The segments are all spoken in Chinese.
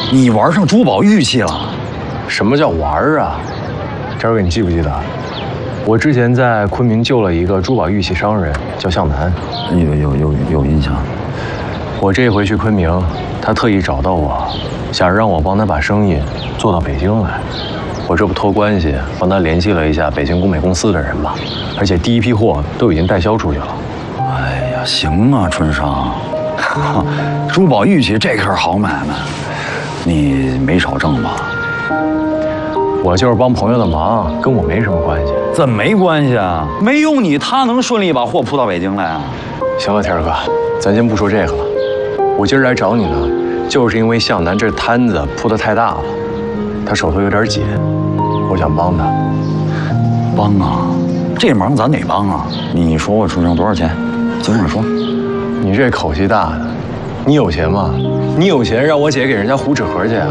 你玩上珠宝玉器了？ 什么叫玩啊？天哥，你记不记得？我之前在昆明救了一个珠宝玉器商人，叫向南。 有印象。 我这回去昆明，他特意找到我，想让我帮他把生意做到北京来。我这不托关系帮他联系了一下北京工美公司的人嘛，而且第一批货都已经代销出去了。 哎呀，行啊，春商，珠宝玉器这可是好买卖，你没少挣吧？ 我就是帮朋友的忙，跟我没什么关系。 怎么没关系啊？没有你，他能顺利把货铺到北京来啊？ 行了，天儿哥，咱先不说这个了。我今儿来找你呢，就是因为向南这摊子铺得太大了，他手头有点紧，我想帮他。 帮啊？这忙咱得帮啊！你说我出账多少钱？尽管说。 你这口气大的，你有钱吗？你有钱让我姐给人家糊纸盒去啊？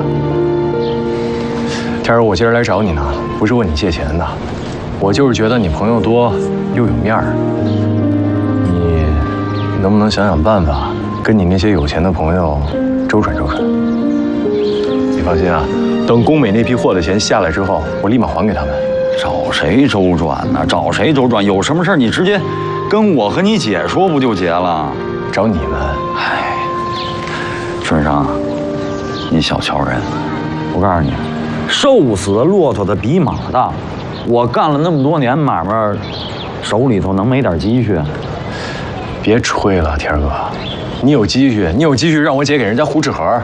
天儿，我今儿来找你呢，不是问你借钱的，我就是觉得你朋友多又有面儿，你能不能想想办法，跟你那些有钱的朋友周转周转？你放心啊，等工美那批货的钱下来之后，我立马还给他们。 找谁周转呢？找谁周转？有什么事你直接跟我和你姐说不就结了？ 找你们。 哎，春商，你小瞧人。我告诉你，瘦死骆驼的比马大。我干了那么多年买卖，手里头能没点积蓄？ 别吹了，天哥，你有积蓄，你有积蓄让我姐给人家糊纸盒。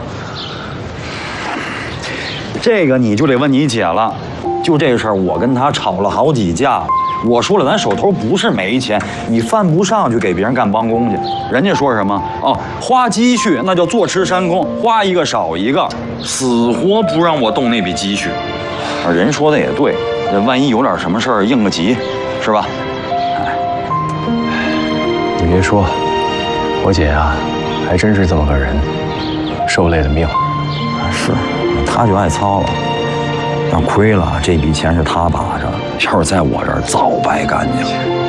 这个你就得问你姐了。就这事儿，我跟她吵了好几架。我说了，咱手头不是没钱，你犯不上去给别人干帮工去。人家说什么？哦，花积蓄那叫坐吃山空，花一个少一个，死活不让我动那笔积蓄。人说的也对，这万一有点什么事儿应个急，是吧？哎， 你别说，我姐啊，还真是这么个人，受累的命。 是，她就爱操了。但亏了，这笔钱是他把着，要是在我这儿早白干净。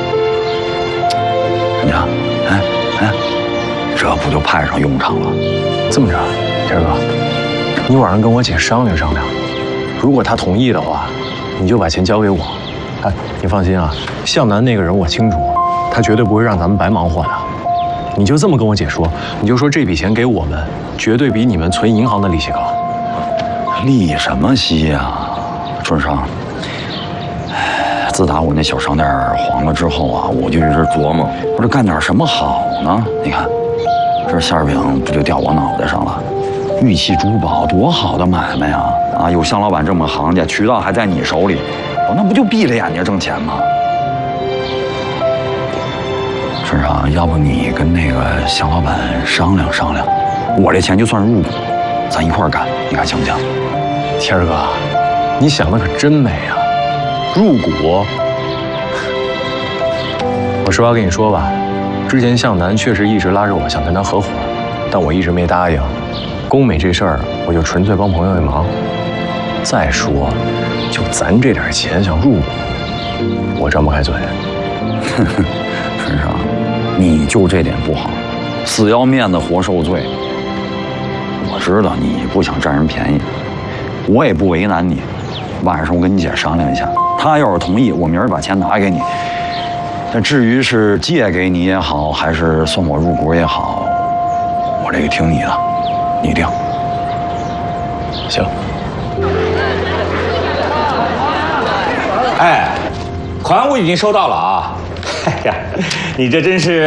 你看，哎，这不就派上用场了？ 这么着，天哥，你晚上跟我姐商量商量，如果她同意的话，你就把钱交给我。哎，你放心啊，向南那个人我清楚，他绝对不会让咱们白忙活的。你就这么跟我姐说，你就说这笔钱给我们，绝对比你们存银行的利息高。 利什么息呀？春商，自打我那小商店黄了之后啊，我就一直琢磨，我这干点什么好呢？你看，这馅饼不就掉我脑袋上了？玉器珠宝多好的买卖呀！啊，有向老板这么行家，渠道还在你手里，我那不就闭着眼睛挣钱吗？春商，要不你跟那个向老板商量商量，我这钱就算入股，咱一块儿干，你看行不行？ 天儿哥，你想的可真美啊！入股，我实话跟你说吧，之前向南确实一直拉着我想跟他合伙，但我一直没答应。工美这事儿，我就纯粹帮朋友一忙。再说，就咱这点钱想入股，我张不开嘴。 春商，你就这点不好，死要面子活受罪。我知道你不想占人便宜，我也不为难你。晚上我跟你姐商量一下，她要是同意，我明儿把钱拿给你。那至于是借给你也好，还是送我入股也好，我这个听你的，你定。 行。 哎，款我已经收到了啊。哎呀，你这真是